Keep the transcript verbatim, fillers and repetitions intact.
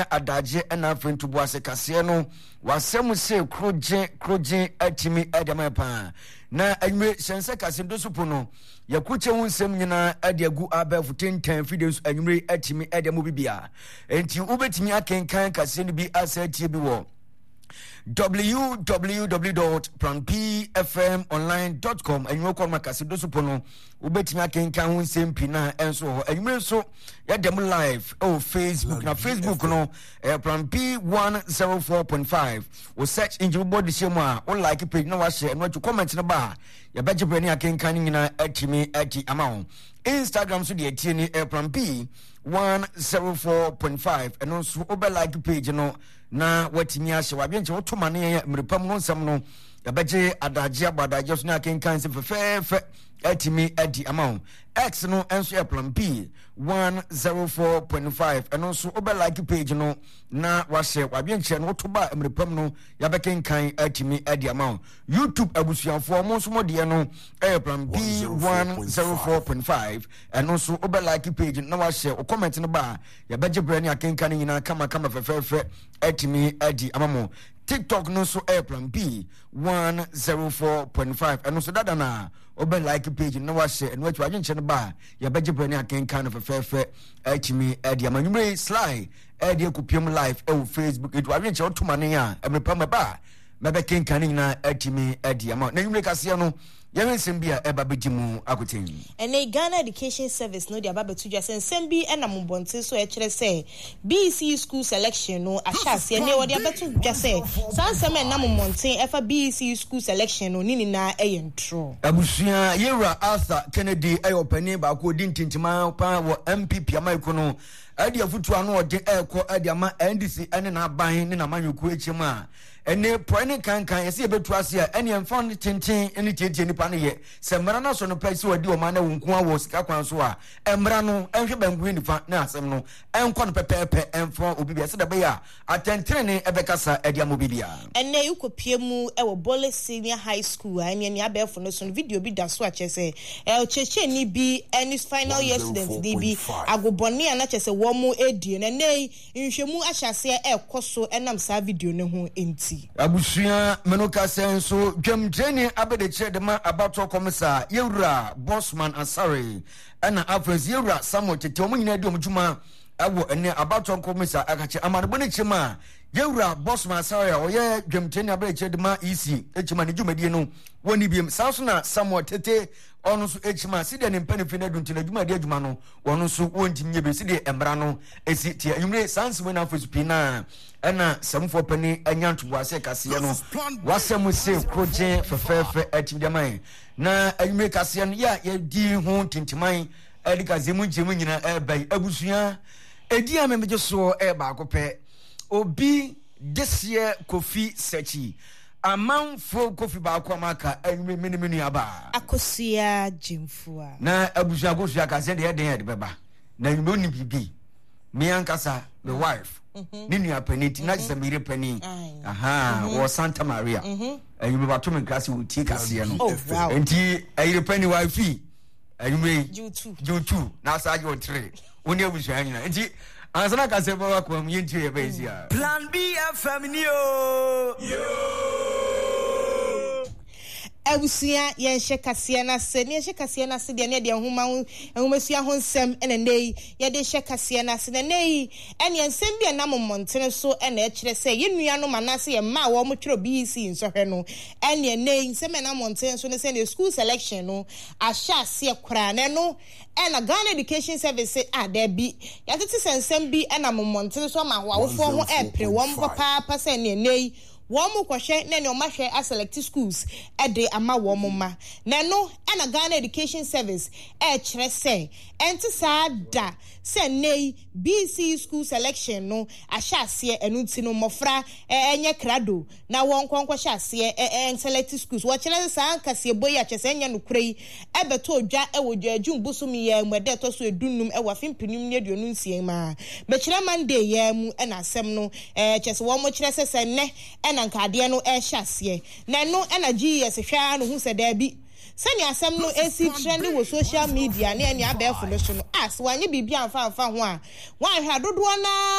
adaje na fentu boase kase no wasem se kroje kroje atimi adama pa na anwe sense kase do supo no yakuche wunsem nyina adiagu abafu ten videos anwure atimi adama bibia enti ubetimi akenkan kase no bi asati bi wo w w w dot plan p f m online dot com enyo ko makase do supo no ubetimi akenkan wunsem pina enso ho enwure so ya dem live oh Facebook na Facebook no eh, plan p one oh four point five o search engine body share mo a o like page na wa share no comment na ba ya beje brani akenkan nyina atimi ati amount Instagram so de tie ni eh, plan p one oh four point five and also obe like page no na watimi ahye wa bienche wotoma ne mrepam no nsam no ya beje adaje abadaje so na akenkan se fefefe atimi adi amount X no enso e plan P one oh four point five and also obe like page no na wa share wa bienche no wotoba mrepam no ya bekenkan atimi adi amount YouTube abusuafo mo so mo de no e plan P one oh four point five and also obe like page na wa share o comment no ba ya beje brani akenkan nyina kama kama fefefe atimi adi amamo TikTok no so airplane P one oh four point five and also dada na obe like page no wa share and what you agent no ba ya beje brani akenkan of fefe atimi adi amanyumre sly adi ekupiem live e Facebook it agent otuma ne a emrepa ba mebe kenkan na atimi adi ama na nyumre kase no Yemen Sembia eba bejimu akoten. Ene Ghana Education Service no dia baba tuja sen sembi ena mbonte so e kire se B C school selection no ashase ne wo dia betu dwa se sansem ena mbonte efa B C school selection no nini na eyentro. Abusua Yera Arthur Kennedy ayopani ba ko di ntintima pa wo M P P amaiko no adi afutu anu ode eko adi ama N D C ene na ban ne na manyoku echima ene poine kankan ese betu ase a ene enfon tintin ene tietie nipa ne ye se mra na so no pese wadi o ma na wonku awo sika kwan so a emra no enhwe bangu nifa na asem no enko no pepepe enfon obibia se da be ya atentre ne ebekasa adi amobibia ene ukopie mu e wo Bole Senior High School a ene ne abefo no so no video bi da so a chese e o cheche ni bi ene final year students D B agobone ana chese wo mu edie na nei nhwemu ahyase e koso enam sa video ne ho enti Abusuya menoka senso dwemdeni abede chedema abato komisa Yewura Bossman Ansari ana afrezi Yewura Samuel Tete omu nyina di omjuma awo ene abato komisa akache amanbone chema Yewura Bossman Ansari oye dwemdeni abede chedema isi echima ni dwumedie no woni biem sanso na Samuel Tete ono so echima side ne mpane fina dunti na dwuma de adwuma no ono so wonti nyebe side embra no esi tie yumre sanso we na afosupina ena samfo pani anyanto ase kase no wasem se proje fefefe atibdamai na ayume kase no ya ye di ho tintiman edika zemu jemu nyina ebai abusuya edi amemeje so e ba akopɛ obi desie Kofi Sechi amanfo Kofi ba akwamaka ayume menimenu aba akosia jimfua na abusuya akosia kase de eden de beba na ayume oni bibi me ankasa the wife nini apeniti na se mire pani aha wo Santa Maria ayume bato me klase uti kase no enti ayire pani wife ayume jutu jutu na saje o tre woni abusuya nyina enti ansana kase ba kwa myentu ye bezia Plan B F M ni o yo Abusia yen shekase na se ne shekase na se de ne de homa homasua ho nsem ene nei ye de shekase na se ne nei ene nsem bia na momontene so ene ekire se ye nua no manase ye ma wo mo twero B C nsohwe no ene nei nsem na momontene so ne se ne school selection no ahya se kura ne no ena Ghana Education Service a there bi ya tete sensem bi ena momontene so ma wo awofo ho epre wo papa pa se ne nei Womu kwahwe na ne omahwe a select schools e de ama womu ma na no na Ghana Education Service e kire se enti sa da se nei B C school selection no ahyase enuti no mofra enye krado na won konkwo hyase e select schools wo kire sa ankase boyi a kyese enye no kurei e beto odwa e wo dwaju mbusumi ye mwede to so edunum e wa fimpinum ne aduonu nsien ma be kire Monday ye mu na asem no e kyese wo mo kire se se ne na nkade no e hyase na no na G S hwa no hu se da bi sani asem no esi trend wo social media na ene abefo no so no as wanye bibia amfa amfa ho a wan hwa dodo na